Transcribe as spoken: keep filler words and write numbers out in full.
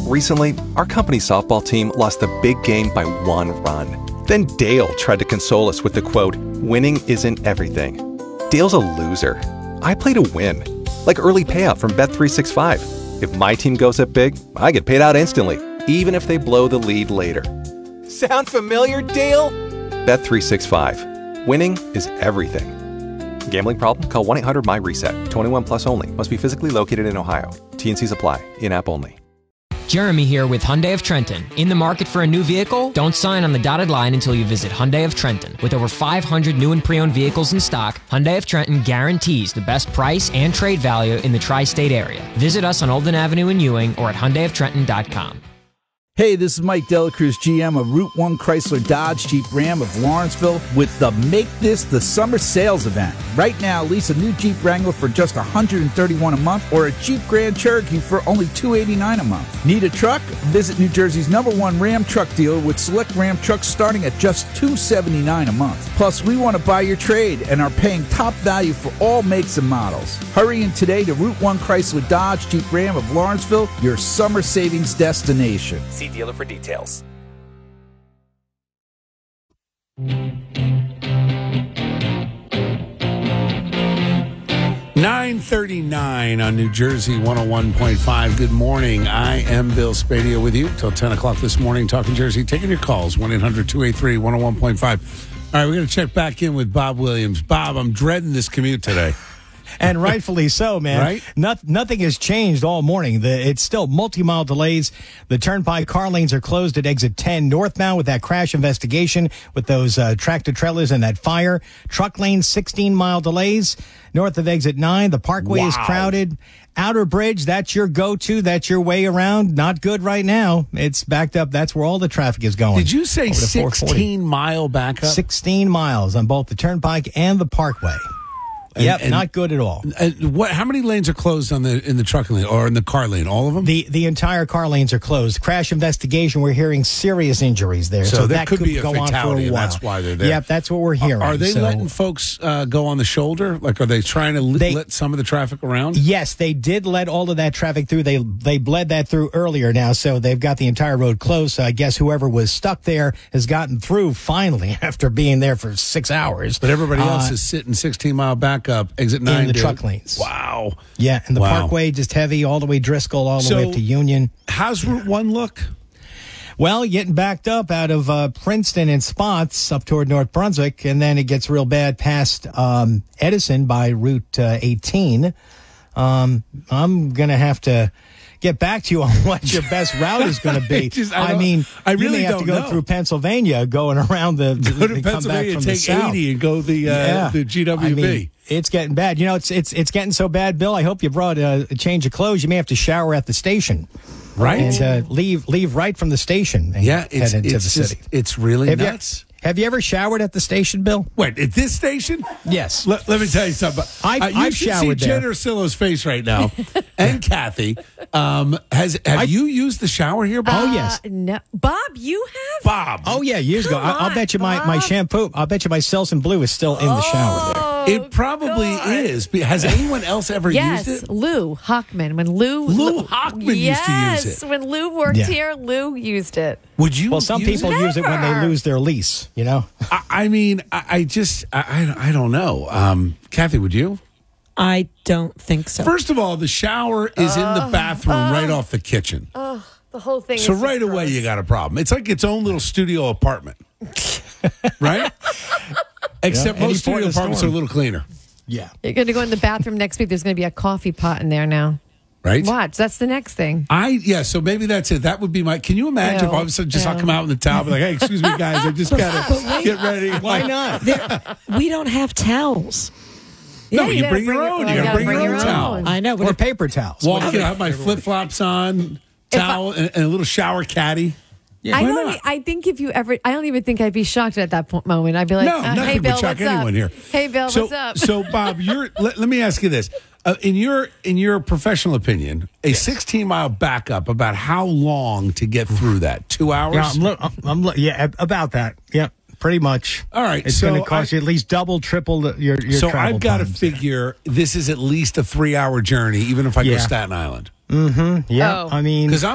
Recently, our company softball team lost the big game by one run. Then Dale tried to console us with the quote, "Winning isn't everything." Dale's a loser. I play to win. Like early payout from Bet three sixty-five. If my team goes up big, I get paid out instantly, even if they blow the lead later. Sound familiar, Dale? Bet three sixty-five. Winning is everything. Gambling problem? Call one eight hundred my reset. twenty-one plus only. Must be physically located in Ohio. T N Cs apply. In-app only. Jeremy here with Hyundai of Trenton. In the market for a new vehicle? Don't sign on the dotted line until you visit Hyundai of Trenton. With over five hundred new and pre-owned vehicles in stock, Hyundai of Trenton guarantees the best price and trade value in the tri-state area. Visit us on Olden Avenue in Ewing or at hyundai of trenton dot com. Hey, this is Mike Delacruz, G M of Route one Chrysler Dodge Jeep Ram of Lawrenceville with the Make This the Summer Sales event. Right now, lease a new Jeep Wrangler for just one hundred thirty-one dollars a month or a Jeep Grand Cherokee for only two hundred eighty-nine dollars a month. Need a truck? Visit New Jersey's number one Ram truck dealer with select Ram trucks starting at just two hundred seventy-nine dollars a month. Plus, we want to buy your trade and are paying top value for all makes and models. Hurry in today to Route one Chrysler Dodge Jeep Ram of Lawrenceville, your summer savings destination. See dealer for details. nine thirty-nine on New Jersey one oh one point five. Good morning. I am Bill Spadio with you till ten o'clock this morning, talking Jersey, taking your calls, one eight hundred two eight three one oh one point five. All right, we're going to check back in with Bob Williams. Bob, I'm dreading this commute today. And rightfully so, man. Right? Not, nothing has changed all morning. The, it's still multi-mile delays. The turnpike car lanes are closed at exit ten northbound with that crash investigation with those uh, tractor trailers and that fire. Truck lanes, sixteen-mile delays. North of exit nine, the parkway Wow. is crowded. Outer Bridge, that's your go-to. That's your way around. Not good right now. It's backed up. That's where all the traffic is going. Did you say over to four forty. sixteen-mile backup? sixteen miles on both the turnpike and the parkway. And, yep, and, not good at all. And what? How many lanes are closed on the in the truck lane or in the car lane? All of them. The the entire car lanes are closed. Crash investigation. We're hearing serious injuries there, so, so that that could, could be a go on for a fatality, and while. that's why they're there. Yep, that's what we're hearing. Are, are they so, letting folks uh, go on the shoulder? Like, are they trying to li- They- let some of the traffic around? Yes, they did let all of that traffic through. They they bled that through earlier now, so they've got the entire road closed. So I guess whoever was stuck there has gotten through finally after being there for six hours. But everybody else Uh, is sitting sixteen-mile backup, exit nine. in the dude. truck lanes. Wow. Yeah, and the Wow. parkway just heavy all the way Driscoll, all the So- way up to Union. How's Route one look? Well, getting backed up out of uh, Princeton in spots up toward North Brunswick, and then it gets real bad past um, Edison by Route uh, eighteen. Um, I'm going to have to get back to you on what your best route is going to be. Just- I I, don't- mean, I you really may have don't to go know. through Pennsylvania, going around the, Go to and come back Pennsylvania, from take the south. eighty, and go the uh, Yeah. the G W B. I mean, it's getting bad. You know, it's it's it's getting so bad, Bill. I hope you brought a, a change of clothes. You may have to shower at the station, Right. And uh, leave leave right from the station. And yeah, it's head into it's the just, city. it's really Have you- nuts. Have you ever showered at the station, Bill? Wait, at this station? Yes. Let, let me tell you something. I've- uh, you I've should showered see there. Jen Ursillo's face right now, and Kathy. Um, has have I- you used the shower here, Bob? Oh, yes. Uh, no. Bob, you have? Bob. Oh yeah, years ago. Come I, I'll on, bet you my, my Bob. shampoo. I'll bet you my Selsun Blue is still in the shower there. Oh, It probably God. is. But has anyone else ever Yes, used it? Lou Hockman. When Lou Lou Hockman used to yes, use it. when Lou worked Yeah. here, Lou used it. Would you? Well, some use people it? use it when they Never. lose their lease. You know. I, I mean, I, I just, I, I, I don't know. Um, Kathy, would you? I don't think so. First of all, the shower is in the bathroom right off the kitchen. The whole thing. So is right just away, gross. you got a problem. It's like its own little studio apartment, right? Except any most point studio in the apartments are a storm. little cleaner, Yeah. You're going to go in the bathroom next week. There's going to be a coffee pot in there now. right? Watch. That's the next thing. I yeah, so maybe that's it. That would be my. Can you imagine if Ew. all of a sudden just I'll Ew. come out in the towel, be like, "Hey, excuse me, guys, I just gotta get ready." Why Like, not? There- we don't have towels. No, Yeah, you gotta bring your own. You gotta bring your own towel. I know, but Or if- paper towels. Walk Whatever. in, I have my flip flops on, towel, and, and a little shower caddy. I Why don't. not? e- I think if you ever, I don't even think I'd be shocked at that po- moment. I'd be like, No, uh, nothing "Hey would Bill, shock what's anyone up? here. Hey Bill, so, what's up?" So, Bob, you're. Let, let me ask you this: uh, in your in your professional opinion, a sixteen mile backup, about how long to get through that? Two hours. Yeah, I'm, look, I'm look, yeah, about that. Yep, pretty much. All right, it's so going to cost I- you at least double, triple the, your your so travel I've got to times. figure this is at least a three hour journey, even if I go Yeah. Staten Island. Yeah, Oh. I mean, Because I'm